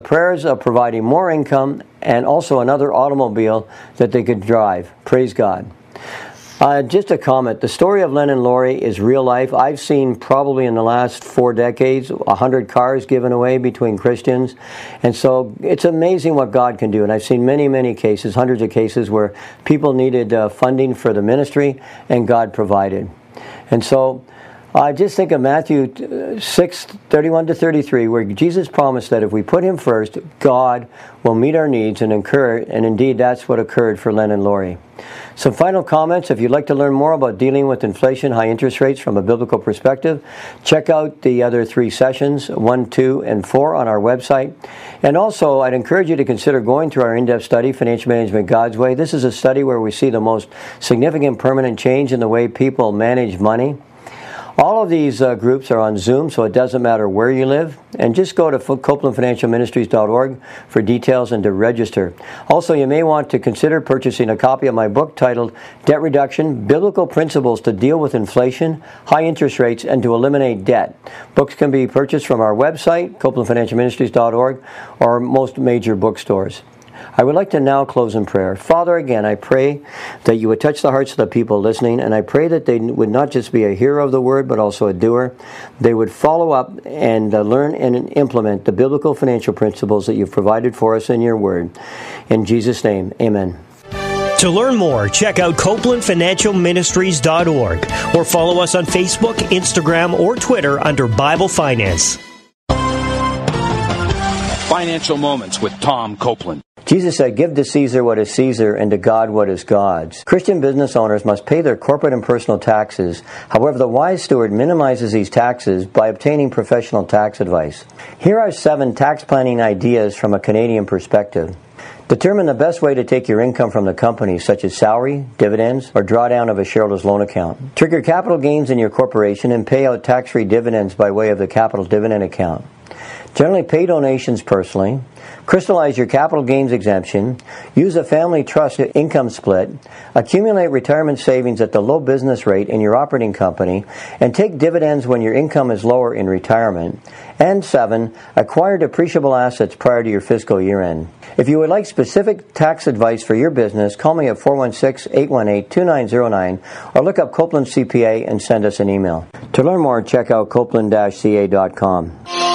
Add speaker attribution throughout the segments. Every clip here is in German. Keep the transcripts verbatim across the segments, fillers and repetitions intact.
Speaker 1: prayers of providing more income and also another automobile that they could drive. Praise God. Uh, just a comment. The story of Len and Lori is real life. I've seen probably in the last four decades a hundred cars given away between Christians. And so it's amazing what God can do. And I've seen many, many cases, hundreds of cases where people needed uh, funding for the ministry and God provided. And so I uh, just think of Matthew six, thirty-one to thirty-three, where Jesus promised that if we put Him first, God will meet our needs and incur, and indeed that's what occurred for Len and Lori. Some final comments. If you'd like to learn more about dealing with inflation, high interest rates from a biblical perspective, check out the other three sessions, one, two, and four on our website. And also, I'd encourage you to consider going through our in-depth study, Financial Management God's Way. This is a study where we see the most significant permanent change in the way people manage money. All of these uh, groups are on Zoom, so it doesn't matter where you live. And just go to Copeland Financial Ministries dot org for details and to register. Also, you may want to consider purchasing a copy of my book titled Debt Reduction, Biblical Principles to Deal with Inflation, High Interest Rates, and to Eliminate Debt. Books can be purchased from our website, Copeland Financial Ministries dot org, or most major bookstores. I would like to now close in prayer. Father, again, I pray that you would touch the hearts of the people listening, and I pray that they would not just be a hearer of the word, but also a doer. They would follow up and uh, learn and implement the biblical financial principles that you've provided for us in your word. In Jesus' name, amen.
Speaker 2: To learn more, check out Copeland Financial Ministries dot org or follow us on Facebook, Instagram, or Twitter under Bible Finance.
Speaker 3: Financial Moments with Tom Copeland.
Speaker 1: Jesus said, give to Caesar what is Caesar and to God what is God's. Christian business owners must pay their corporate and personal taxes. However, the wise steward minimizes these taxes by obtaining professional tax advice. Here are seven tax planning ideas from a Canadian perspective. Determine the best way to take your income from the company, such as salary, dividends, or drawdown of a shareholder's loan account. Trigger capital gains in your corporation and pay out tax-free dividends by way of the capital dividend account. Generally pay donations personally. Crystallize your capital gains exemption. Use a family trust income split. Accumulate retirement savings at the low business rate in your operating company. And take dividends when your income is lower in retirement. And seven, acquire depreciable assets prior to your fiscal year end. If you would like specific tax advice for your business, call me at four one six, eight one eight, two nine zero nine or look up Copeland C P A and send us an email. To learn more, check out copeland dash c a dot com.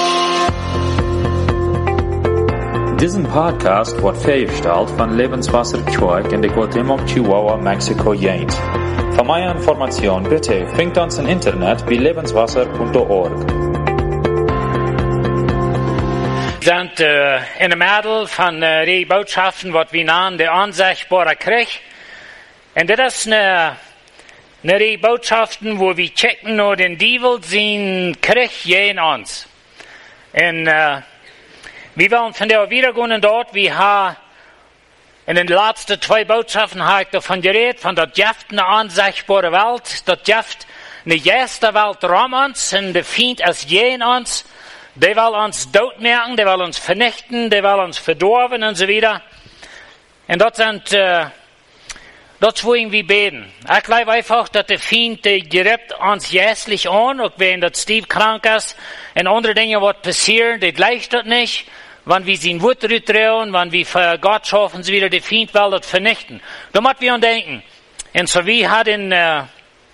Speaker 4: Diesen Podcast wordt vrijgesteld van Levenswasser Keuig in de Guatemala, Chihuahua, Mexico, Jent. Voor meer informatie bitte vindt ons op internet bij levenswasser punt org.
Speaker 5: We zijn uh, in de middel van uh, die boodschappen wat we namen de onzichtbare Krieg. En dit is een, een die boodschappen waar we checken naar den Dievel zijn Krieg in ons. En uh, we willen van der wiedergehen dort, we haben in den letzten zwei Botschaften habe ich davon geredet, von der Gift eine unsichtbare Welt, der Gift eine erste Welt rum uns, und der Feind ist je in uns, der will uns tot merken, der will uns vernichten, der will uns verdorben und so weiter. Und dort sind, äh, dort wollen wir beten. Ich glaube einfach, dass der Feind, der gerät uns jässlich an, auch wenn der Steve krank ist, und andere Dinge, was passieren, das leicht das nicht. Wenn wir sie in Wut drehen, wenn wir für Gott schaffen, sie wieder die Feind will das vernichten. Da müssen wir uns denken. Und so wie hat in, äh,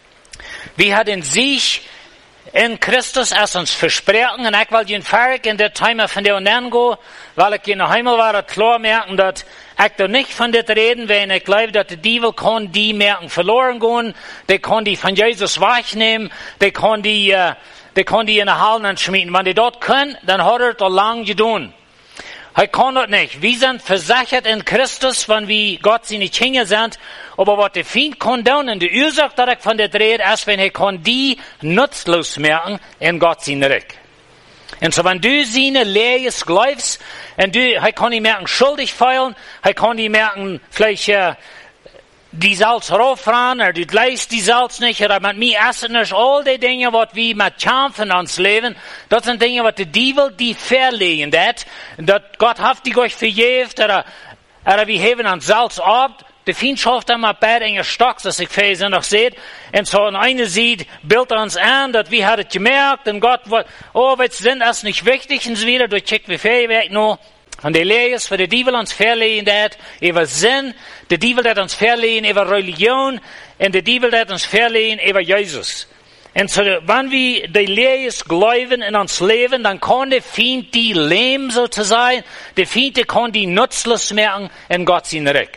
Speaker 5: wie hat in sich in Christus es uns versprechen, und ich will den Ferg in der Time von der Unen gehen, weil ich in der Himmel war, klar merken, dass ich da nicht von das reden, wenn ich glaube, dass der Teufel kann die merken verloren gehen, der kann die von Jesus wegnehmen, der kann die, äh, der kann die in der Hallen schmieden. Wenn die dort können, dann hat er das lang getan. Er kann das nicht. Wir sind versichert in Christus, wenn wir Gott seine Kinder sind. Aber was der Feind kann tun, und die Ursache, dass ich von der rede, ist, wenn er kann die nutzlos merken in Gott seine Reich. Und so, wenn du seine Lehre glaubst, und du, er kann die merken schuldig feilen, er kann die merken, vielleicht, äh, die Salz rauffahren, oder du leist die Salz nicht, oder mit mir essen nicht, all die Dinge, was wir mit kämpfen ans Leben, das sind Dinge, was der Teufel die verlegen hat, dass Gott hat die euch verjäft, oder, oder wir heben an Salz ab, der Feind schafft einmal bei den Stocks, dass ich fähig noch seht, und so an eine sieht, bildet uns an, dass wir hat es gemerkt, und Gott, oh, was sind das nicht wichtig, und so wieder, durch check wie fähig weg, nur, Und die Lehre ist, wo der Teufel uns verlegen hat, über Sinn, der Teufel hat uns verlegen über Religion, und der Teufel hat uns verlegen über Jesus. Und so, wenn wir die Lehre glauben in uns Leben, dann kann der Feind die lähmen, sozusagen. Der Feind der kann die nutzlos machen in Gott sein Reich.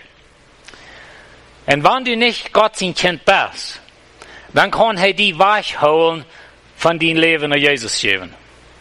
Speaker 5: Und wenn du nicht Gott sein Kind bist, dann kann er die wegholen von deinem Leben an Jesus geben.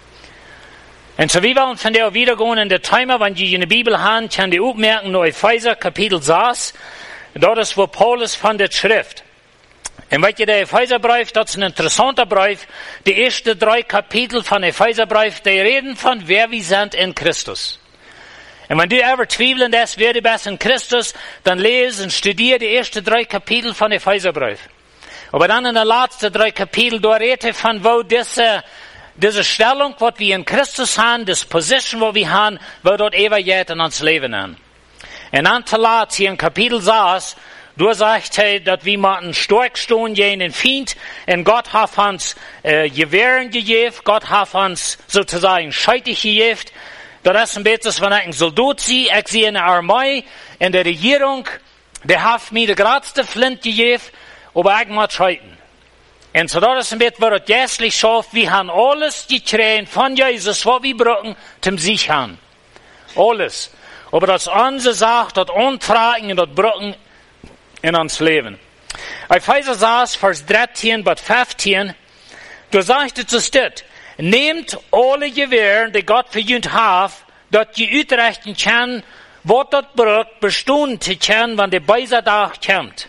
Speaker 5: Und so wie wir uns von der wiedergehen in der Timer, wenn die in der Bibel haben, kann die auch merken, nur Epheser Kapitel sechs, dort ist wo Paulus von der Schrift. Und weißt du, der Epheserbrief, das ist ein interessanter Brief. Die ersten drei Kapitel von Epheserbrief, die reden von, wer wir sind in Christus. Und wenn du ever zweifeln lässt, wer du bist in Christus, dann lese und studiere die ersten drei Kapitel von Epheserbrief. Aber dann in den letzten drei Kapitel, da redet er von, wo diese, diese Stellung, was wir in Christus haben, das Position, wo wir haben, wo dort ewig in uns Leben haben. Und dann zuletzt hier in Kapitel sechs, du sagst, hey, dass wir mal stark stehen gegen den Feind, und Gott hat uns äh, Gewehren gegeben, Gott hat uns sozusagen scheitig gegeben. Das ist ein bisschen, wenn ich ein Soldat sehe, ich sehe eine Armee in der Regierung, der hat mir die größte Flint gegeben, aber ich muss scheiten. Und so das ist ein bisschen, was es gestlich schafft, wir haben alles gekriegt von Jesus, was wir brauchen, zum Sieg haben. Alles. Aber das unsere Sache, das Untragen und das Brücken in uns Leben. Epheser sechs, Vers dreizehn bis fünfzehn, da sagt es so steht, nehmt alle Gewehren, die Gott für euch hat, dass ihr utrechten kann, was das braucht, bestehen zu können, wenn der böse Tag kommt.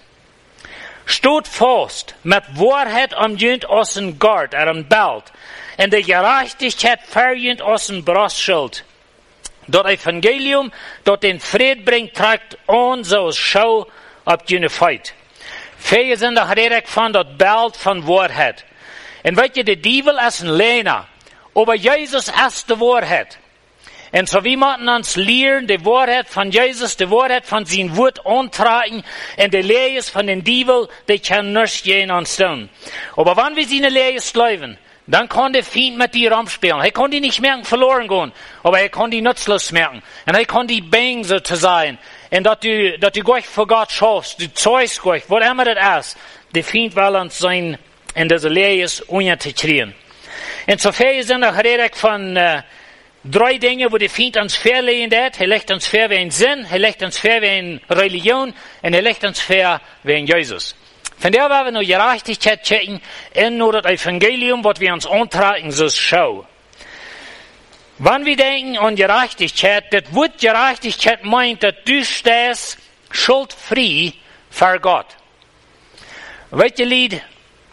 Speaker 5: Steht fast, mit Wahrheit am euch aus dem Gard, am Belt, und der Gerechtigkeit für euch aus dem Brustschild. Das Evangelium, das den Fried bringt, trägt an, so als Schau auf die Feit. Viele sind doch redlich von das Bild von Wahrheit. Und weißt du, der Teufel ist ein Lehner. Aber Jesus ist die Wahrheit. Und so wie man uns lernen, die Wahrheit von Jesus, die Wahrheit von seinem Wort antragen, und die Lehre von den Teufel, die kann nicht gehen uns tun. Aber wenn wir seine Lehre glauben, dann kann der Feind mit dir rumspielen. Er kann die nicht merken, verloren gehen. Aber er kann die nutzlos merken. Und er kann die bängen, sozusagen. Und dass du, dass du Gott vor Gott schaffst, du zeugst Gott, was immer das ist, der Feind will uns sein, in diese Lehre unintegrieren. Insofern sind auch redlich von äh, drei Dinge, wo der Feind uns verlegen hat. Er legt uns ver wie ein Sinn, er legt uns ver wie eine Religion, und er legt uns ver wie ein Jesus. Von der werden wir nur Gerechtigkeit checken, in nur das Evangelium, was wir uns antragen, so schau. Wenn wir denken an Gerechtigkeit, das Wort Gerechtigkeit meint, dass du stehst schuldfrei vor Gott. Weißt du, Lied,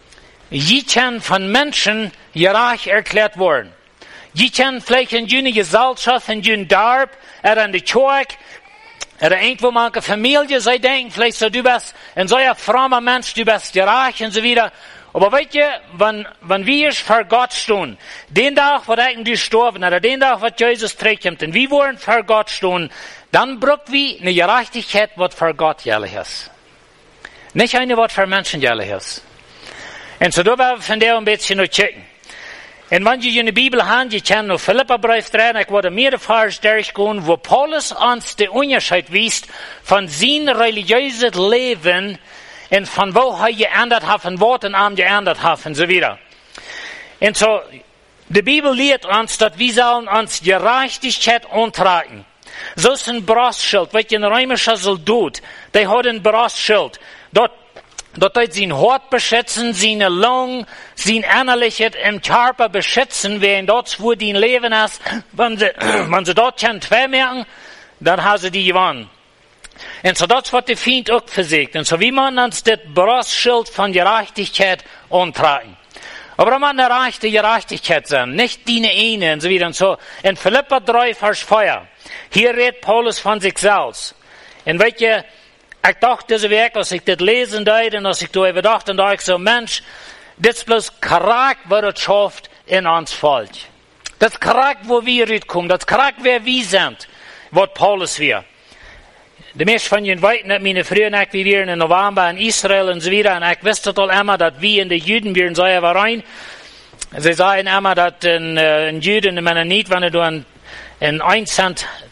Speaker 5: je kann von Menschen gerecht erklärt worden. Je kann vielleicht in jene Gesellschaft, in jene Darb, oder in der Kirche, oder irgendwo mal eine Familie, sie denken vielleicht so, du bist ein solcher frommer Mensch, du bist gerecht und so wieder. Aber weißt du, wenn, wenn wir vor Gott stehen, den Tag, wo du gestorben oder den Tag, wo Jesus zurückkommt, und wir wollen vor Gott stehen, dann braucht wir eine Gerechtigkeit, was vor Gott jährlich ist. Nicht eine, was für Menschen jährlich ist. Und so, da werden wir von der ein bisschen noch checken. Und wenn ihr in der Bibel habt, ihr könnt noch Philipperbrief drehen, ich werde mehrere Vers durchgehen, wo Paulus uns den Unterschied weist von seinem religiösen Leben und von wo er geändert hat, von was er am geändert hat und so weiter. Und so, die Bibel lehrt uns, dass wir sollen uns Gerechtigkeit antragen. So ist ein Brustschild, weil ein römischer Soldat, der hat ein Brustschild. Dort Dort wird sein Hort beschützen, seine Lungen, sein Innerliches im Körper beschützen, während dort, wo die Leben ist. Wenn sie, wenn sie dort können zwei merken, dann haben sie die gewonnen. Und so das wird der Feind auch versiegt. Und so wie man uns das Brustschild von Gerechtigkeit antragen. Aber man erreicht die Gerechtigkeit sein, nicht die eine und so wieder und so. In Philipper drei, Vers vier, hier redet Paulus von sich selbst. In welche Ich dachte diese Weg, als ich das lesen deed, und als ich da über dachte, und da ich so, Mensch, das ist bloß Charakter, was es schafft in uns Volk. Das Charakter, wo wir rüberkommen, das Charakter, wer wir sind, was Paulus wir. Die meisten von Ihnen weiten, dass meine früher, wie wir in November in Israel und so wieder, und ich wusste doch immer, dass wir in den Juden, wir in so rein. Sie sagen immer, dass in, in Juden, in Mennonit, wenn du in, in ein Cent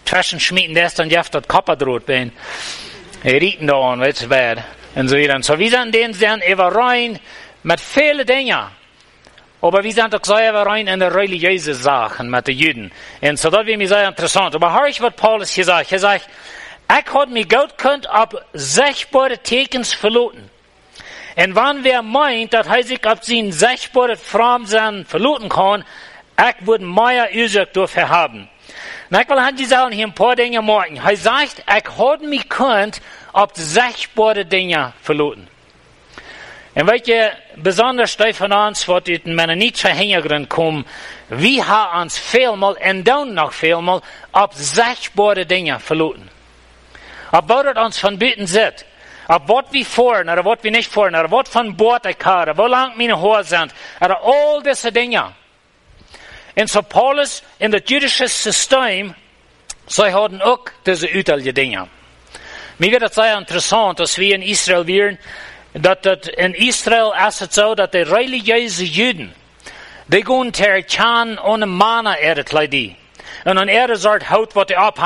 Speaker 5: Taschen schmieden, der ist dann jaft das Kopper droht bin. Er rieten da an, weißt du, wer. Und so wieder. So, wir sind denen dann überrein mit vielen Dingen. Aber wir sind auch sehr überrein in der religiösen Sachen mit den Juden. Und so, das wird mir sehr interessant. Aber hör ich, was Paulus hier sagt. Er sagt, ich hab mich gut könnt ab sichtbare Tekens verloten. Und wenn wer meint, dass er sich ab seinen sichtbaren Fremdsein verloten kann, ich würde mehr Ursache dafür haben. Und ich will an die Sachen hier ein paar Dinge machen. Er sagt, ich hab mich könnt ab sichtbare Dinge verloten. Und welche besonders von uns, was in meiner Nietzsche Hintergrund kommen, wir haben uns vielmal und dann noch vielmal ab sichtbare Dinge verloten. Ab was uns von Büten sieht, ab was wir fahren oder was wir nicht fahren, oder was von Bord ich habe, wo lang meine Haare sind, oder all diese Dinge. Und so Paulus in das jüdische System, sie haben auch diese üterliche Dinge. Mir wird es sehr interessant, dass wir in Israel wären, dass das in Israel ist es so, dass die religiösen Juden, die gehen ter Chan ohne Mana erdet, und an er sagt, haut, was die abhängt.